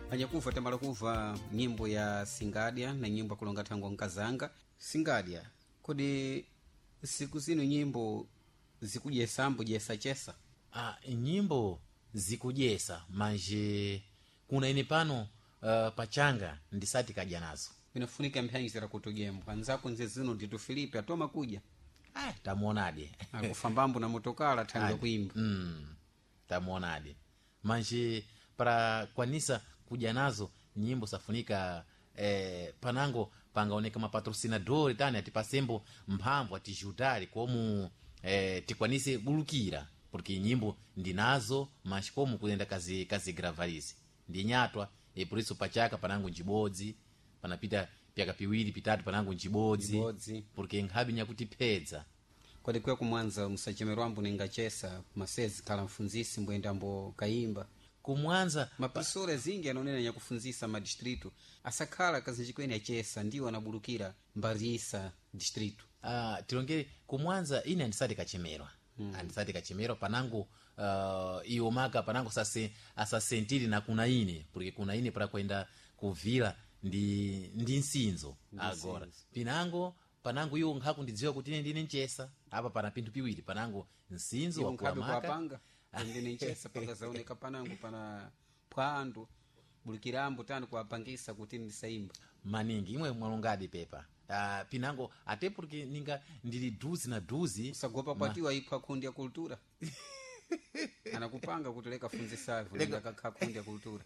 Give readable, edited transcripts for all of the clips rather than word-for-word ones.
anyakuva tamala kuva nyimbo ya Singadya na nyimbo akulonga thango nkazanga. Singadya, kodi siku zino nyimbo zikujesambo jesa-chesa? Nyimbo zikujesa manje kuna ine pano pachanga ndisati kadya nazo. Inafunika mphyanjizira kutujembo anzako nze zino nditu Filipe atoma kuja tamuonade akufambambo na motokala thango kuimba tamuonade manje para kwanisa kuja nazo nyimbo safunika panango pangaoneka mapatrocinadori tani atipasembo mphamvu atijudari komu tikwanise bulukira porque nyimbo ndinazo mas como kuenda kazi gravalizi ndinyatwa por isso pachaka panango njibodzi panapita pyaka piwiri pitatu panango njibodzi porque nkhabi nyakutipedza kodi kwe kumwanza musachemerwambo ningachesa masezi kala mfunzisi mbwendambo kaimba kumwanza maprofesora zingi anonena nyakufunzisa madistritu asakhala kazinjikweni achesa ndiwo anabulukira mbarisa distritu. Tilongere kumwanza ine andisati kachemerwa andisati kachemerwa panango iyo maka panango asasentiri na kuna ine porque kuna ine para kwenda kuvila ndi nsinzo agora pinango panango iyo nkhaku ndidziwa kuti ine ndine nchesa apa pana pinthu piwiri panango nsinzo wakuamaka ndine nchesa panga zaoneka panango pana phwando bulikirambo tani kuapangisa kuti ndisaimba maningi imwe mwalongadi pepa pinango ate porque ninga ndili duzi na duzi usagopa kwatiwa iphwa kundi ya kultura anakupanga kuti leka funzisavu leka kakha kundi ya kultura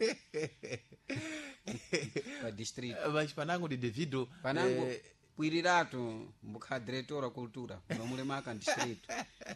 pa district mas panango ndi devido panango pwiriratu mbukha diretora kultura unomulemaka district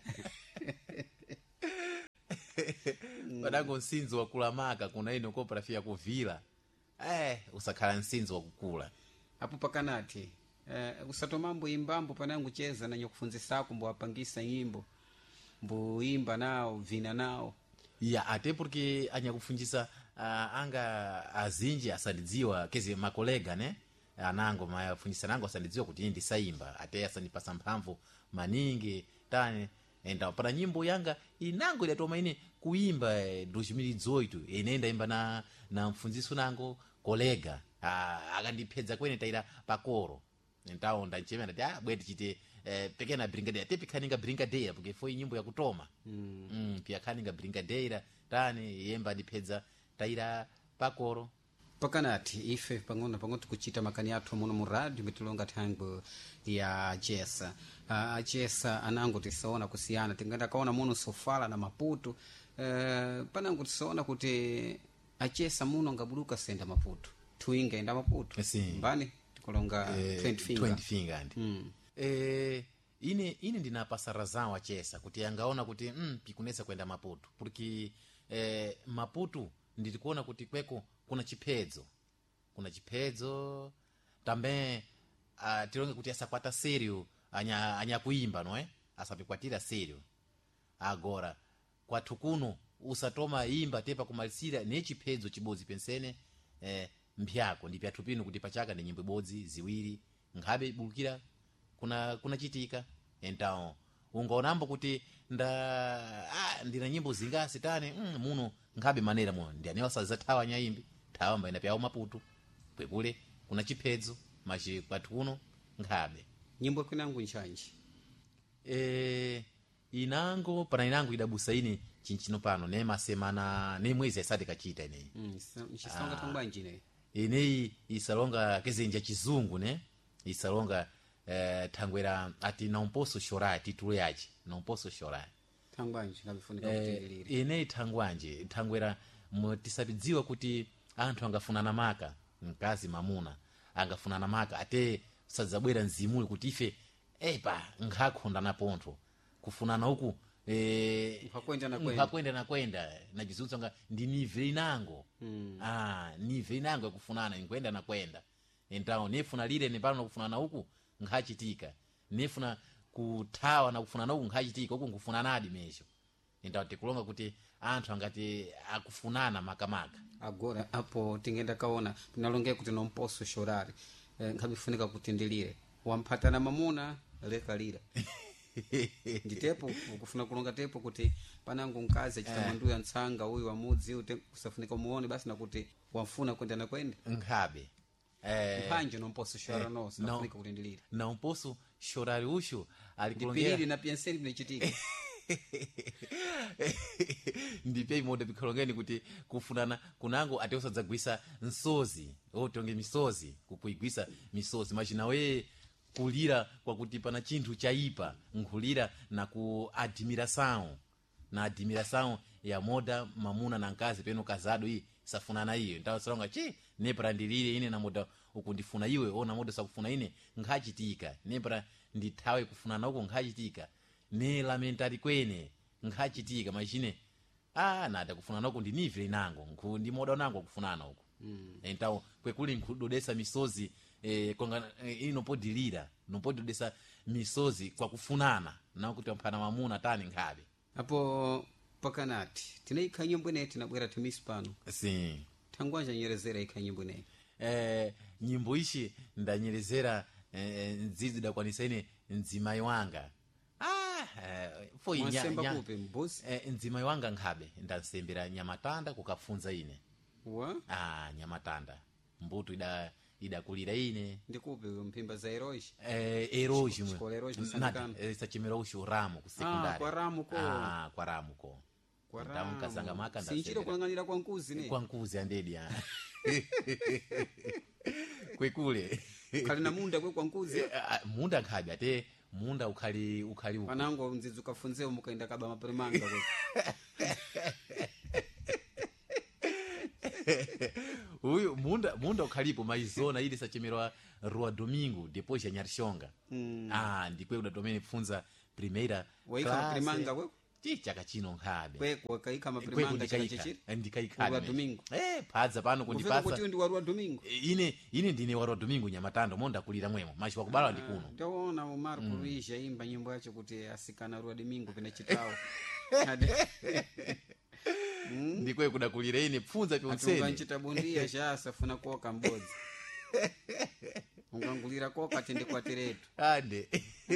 panango nsinzo wakulamaka kuna ino kooperafiya kuvila usakhala nsinzo wakukula apo pakanati usatomambo imbambo panango cheza nanyo kufunzisako mbo apangisa nyimbo mbo imba nao vina nao ate porque anyakufunjisa anga azinji asandidziwa kezi makolega ne anango mafunjisa nango asandidziwa kuti ndisaimba ate asandipasa mphamvu maningi tani enda para nyimbo yanga inango idatoma ine kuimba 2018 inenda imba na mfunziso nango kolega akandipedza kwene taira pakoro ntawo ndanchemera ti bweti chite pekena brigadeira tepikhaninga brigadeira porque foi nyimbo yakutoma pia khaninga brigadeira tani yemba ndipedza taira pakoro pakanati ife pang'ono tikuchita makani athu muno mu radio mitilonga thango ya achesa achesa anango tisaona kusiyana tingenda kaona muno Sofala na Maputo panango tisaona kuti achesa muno ngabuluka senda Maputo tuinga enda Maputo mbani tikolonga 20 finger ine ndinapasa razao achesa kuti angaona kuti pikunesa kwenda Maputo porque Maputo ndilikuona kuti kweko kuna chiphedzo tambe tilonge kuti asakwata serio anyakuimba noe asapikwatira serio agora kwathu kuno usatoma imba tepa kumalisira ne chiphedzo chibodzi pensene mpyako ndi pyathu pino kuti pachaka ndi nyimbo ibodzi ziwiri nkhabe bulukira kuna chitika entawo ungaonambo kuti ndina nyimbo zingasi tani muno nkhabe manera muno ndi aniwasaza thawa nyaimbi thawa mbaina pyawo Maputo kwekule kuna chiphedzo machi kwathu kuno nkhabe nyimbo kwinango nchanji inango pana inango idabusa ine chinchino pano ne masemana ne mwezi asati kachita ineyi nchisonga thangwanji ne ineyi isalonga kezenja chizungu ne isalonga thangwera ati não posso chorar titulo yachi não posso chorar thangwanji ngabifunika kutilirira ineyi thangwera tisabidziwa kuti anthu angafunana maka mkazi mamuna angafunana maka ate sadzabwera nzimuli kuti ife nkhakhonda na pontho kufunana huku kwenda na jizutsa nga ndi nive inango nive inango yakufunana nkwenda na kwenda entawo nefuna lire nepano kufunana huku nkhachitika nefuna kuthawa na kufunana huku nkhachitika huku nkufunanadi mesho entawo tikulonga kuti anthu angati akufunana makamaka agora apo tingenda kaona pinalongea kuti não posso chorar nkhabifunika kuti ndilire wamphatana mamuna leka lira nditepo ukufuna kulonga tepo kuti panango mkazi achita mwandu ya ntsanga uyu wa mudzi ute kusafunika muone basi nakuti wafuna kwenda na kwenda nkhabe mpanje nomposo shora no safunika kuti ndilire na umposo shorari usho alikulongera ndipiriri na penseli binachitika ndipe imoda bikholongeni kuti kufunana kunango ate usadzagwisa nsozi otonge misozi kukuigwisa misozi machinawe kulira kwakuti pana chinthu chaipa nkhulira na ku admiração ya moda mamuna na nkazi peno kazado iyi safunana iyo ntawasalonga nepra ndilire ine na moda ukundifuna iwe ona moda sakufuna ine nkhachitika nepra ndithawe kufunana uko nkhachitika ne lamentari kwene nkhachitika machine nada kufunana uko ndinivire inango ndi moda nango kufunana uko entawo kwekuli nkudodesa misozi konga inopodilira nopododesa misozi kwa kufunana na kuti mphana mamuna tani nkhabe apo pakanati tinaikha nyimbo ine tinabwera timisi pano si thangwanja nyerezera ikha nyimbo ine nyimbo ishi ndanyerezera ndzidzi dakwanisa ine mdzimayi wanga mwasemba kupe mbuzi mdzimayi wanga nkhabe ndansembera Nyamatanda kukafunza ine wa Nyamatanda mbuto idakulira ine ndikupe mphimba za eroji eroji sachimera usho ramo ku sekondari kwa ramu ko ndamukazanga maka sinchiro kulanganira kwa nkuzi ne kwa nkuzi andedi kwekule kali na munda kwa nkuzi munda nkhabe ate munda ukhali panango mdzidzi ukafunze mukaenda kaba mapremanga kwa uyu munda ukhalipo maizona ili sachemerwa Rua Domingo depois ya Nyarshonga ndikwe udatomene pfunza primeira waika primanga we chaka chino nkhabe kwe wakaika maprimanga chachiri ndikaika Rua Domingo padza pano kundipasa kuti ndi wa Rua Domingo ine ndine wa Rua Domingo Nyamatanda monda kulira mwemo machi wakubala ndi kuno ndaona Omar Kuruisha imba nyimbo yacho kuti asikana Rua Domingo pena chitawo ndikwe kudakulira ine pfunza pyonseni atunganchita bondia shasa funa koka mbodzi ungangulira koka tende kwateretu ande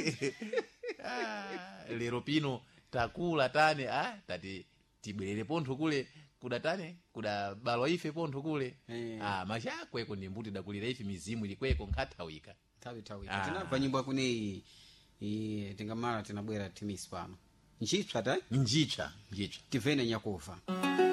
lero pino takula tane tati tibwerere pontho kule kuda tane kuda balwa ife pontho kule mashakweko ndi mbuti dakulira ife mizimu ilikweko nkhathawika thawika tinabva nyimbo yakune tingamala tinabwera timisi pano njipsa njipsa tivene nyakuva